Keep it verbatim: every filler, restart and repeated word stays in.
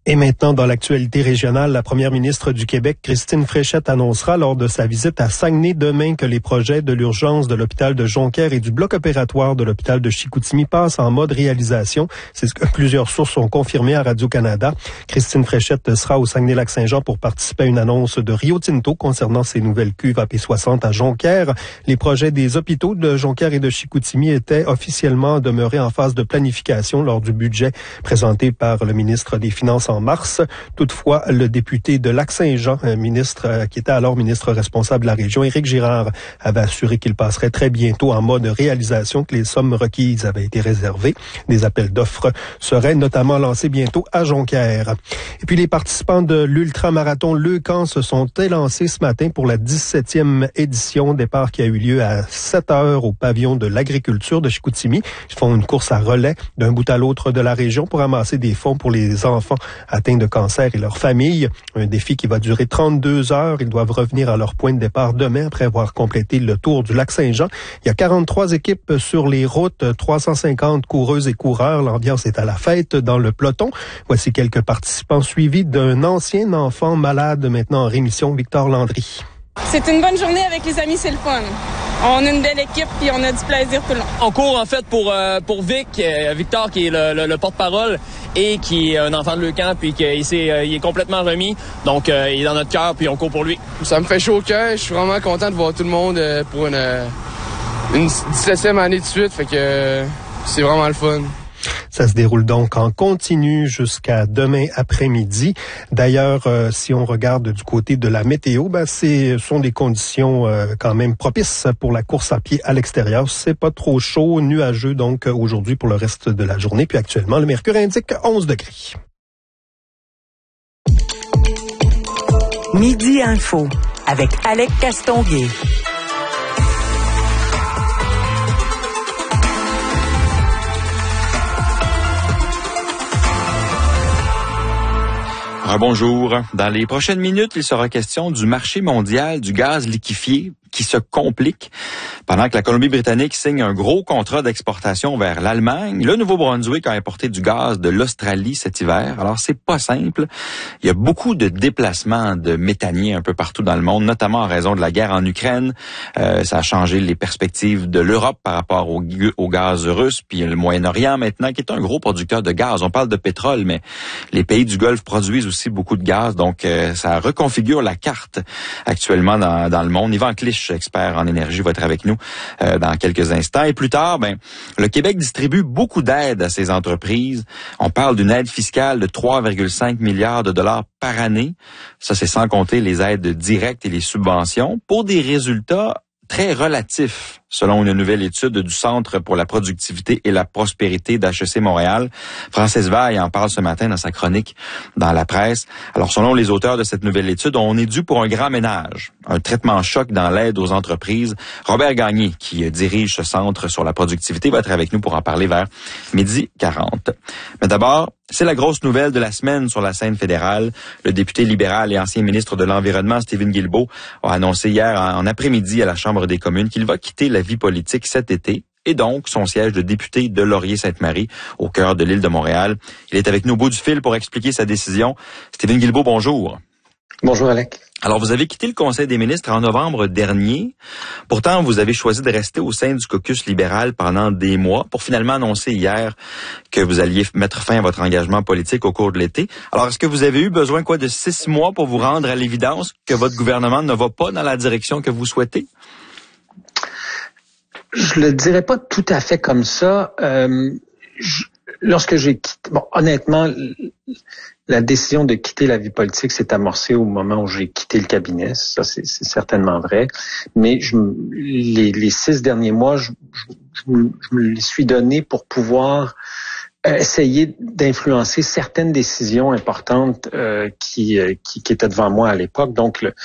Et maintenant, dans l'actualité régionale, la première ministre du Québec, Christine Fréchette, annoncera lors de sa visite à Saguenay demain que les projets de l'urgence de l'hôpital de Jonquière et du bloc opératoire de l'hôpital de Chicoutimi passent en mode réalisation. C'est ce que plusieurs sources ont confirmé à Radio-Canada. Christine Fréchette sera au Saguenay-Lac-Saint-Jean pour participer à une annonce de Rio Tinto concernant ses nouvelles cuves A P soixante à Jonquière. Les projets des hôpitaux de Jonquière et de Chicoutimi étaient officiellement demeurés en phase de planification lors du budget présenté par le ministre des Finances en mars. Toutefois, le député de Lac-Saint-Jean, un ministre qui était alors ministre responsable de la région, Éric Girard, avait assuré qu'il passerait très bientôt en mode réalisation, que les sommes requises avaient été réservées. Des appels d'offres seraient notamment lancés bientôt à Jonquière. Et puis les participants de l'ultramarathon Leucan se sont élancés ce matin pour la dix-septième édition, départ qui a eu lieu à sept heures au pavillon de l'agriculture de Chicoutimi. Ils font une course à relais d'un bout à l'autre de la région pour amasser des fonds pour les enfants atteints de cancer et leurs familles. Un défi qui va durer trente-deux heures. Ils doivent revenir à leur point de départ demain après avoir complété le tour du Lac-Saint-Jean. Il y a quarante-trois équipes sur les routes, trois cent cinquante coureuses et coureurs. L'ambiance est à la fête dans le peloton. Voici quelques participants suivis d'un ancien enfant malade maintenant en rémission, Victor Landry. C'est une bonne journée avec les amis, c'est le fun. On a une belle équipe puis on a du plaisir tout le long. On court en fait pour euh, pour Vic, euh, Victor qui est le, le, le porte-parole et qui est un enfant de Leucan puis qu'il s'est euh, il est complètement remis. Donc euh, il est dans notre cœur puis on court pour lui. Ça me fait chaud au cœur. Je suis vraiment content de voir tout le monde euh, pour une euh, une dix-septième année de suite. Fait que euh, c'est vraiment le fun. Ça se déroule donc en continu jusqu'à demain après-midi. D'ailleurs, euh, si on regarde du côté de la météo, ben, ce sont des conditions euh, quand même propices pour la course à pied à l'extérieur. C'est pas trop chaud, nuageux donc aujourd'hui pour le reste de la journée. Puis actuellement, le mercure indique onze degrés. Midi Info avec Alec Castonguay. Bonjour. Dans les prochaines minutes, il sera question du marché mondial du gaz liquéfié qui se complique pendant que la Colombie-Britannique signe un gros contrat d'exportation vers l'Allemagne. Le Nouveau-Brunswick a importé du gaz de l'Australie cet hiver. Alors, c'est pas simple. Il y a beaucoup de déplacements de méthaniers un peu partout dans le monde, notamment en raison de la guerre en Ukraine. Euh, ça a changé les perspectives de l'Europe par rapport au, au gaz russe, puis le Moyen-Orient maintenant, qui est un gros producteur de gaz. On parle de pétrole, mais les pays du Golfe produisent aussi beaucoup de gaz. Donc, euh, ça reconfigure la carte actuellement dans, dans le monde. Yvan Clich, expert en énergie, va être avec nous euh, dans quelques instants. Et plus tard, ben, le Québec distribue beaucoup d'aides à ses entreprises. On parle d'une aide fiscale de trois virgule cinq milliards de dollars par année. Ça, c'est sans compter les aides directes et les subventions pour des résultats très relatifs, selon une nouvelle étude du Centre pour la productivité et la prospérité d'H E C Montréal. Francis Vaille en parle ce matin dans sa chronique dans la presse. Alors, selon les auteurs de cette nouvelle étude, on est dû pour un grand ménage, un traitement choc dans l'aide aux entreprises. Robert Gagné, qui dirige ce Centre sur la productivité, va être avec nous pour en parler vers midi quarante. Mais d'abord, c'est la grosse nouvelle de la semaine sur la scène fédérale. Le député libéral et ancien ministre de l'Environnement, Stephen Guilbeault, a annoncé hier en après-midi à la Chambre des communes qu'il va quitter la vie politique cet été et donc son siège de député de Laurier-Sainte-Marie au cœur de l'île de Montréal. Il est avec nous au bout du fil pour expliquer sa décision. Stephen Guilbeault, bonjour. Bonjour Alec. Alors, vous avez quitté le Conseil des ministres en novembre dernier. Pourtant, vous avez choisi de rester au sein du caucus libéral pendant des mois pour finalement annoncer hier que vous alliez mettre fin à votre engagement politique au cours de l'été. Alors, est-ce que vous avez eu besoin quoi de six mois pour vous rendre à l'évidence que votre gouvernement ne va pas dans la direction que vous souhaitez? Je le dirais pas tout à fait comme ça. Euh, je, lorsque j'ai quitté, bon, honnêtement, la décision de quitter la vie politique s'est amorcée au moment où j'ai quitté le cabinet. Ça, c'est, c'est certainement vrai. Mais je, les, les six derniers mois, je, je, je, me, je me les suis donnés pour pouvoir euh, essayer d'influencer certaines décisions importantes euh, qui, euh, qui, qui étaient devant moi à l'époque. Donc, le,